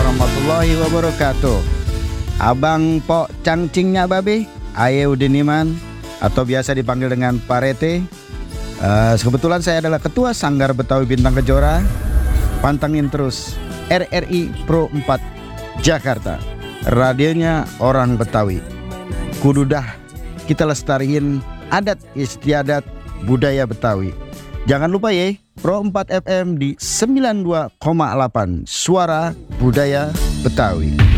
warahmatullahi wabarakatuh. Abang Pok Cangcingnya Babe, Aye Udiniman, atau biasa dipanggil dengan Parete. Kebetulan saya adalah Ketua Sanggar Betawi Bintang Kejora. Pantengin terus RRI Pro 4 Jakarta, radionya orang Betawi. Kududah kita lestariin adat istiadat budaya Betawi. Jangan lupa ya, Pro 4 FM di 92,8 Suara Budaya Betawi.